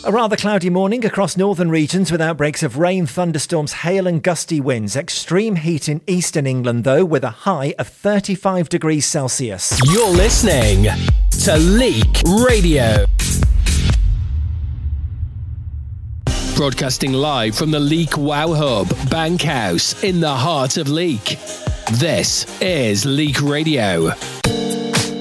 A rather cloudy morning across northern regions with outbreaks of rain, thunderstorms, hail and gusty winds. Extreme heat in eastern England, though, with a high of 35 degrees Celsius. You're listening to Leak Radio. Broadcasting live from the Leak Wow Hub, Bankhouse, in the heart of Leak. This is Leak Radio.